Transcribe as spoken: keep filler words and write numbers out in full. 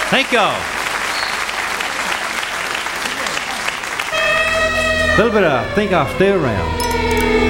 Thank y'all. A little bit of Think I'll Stay Around.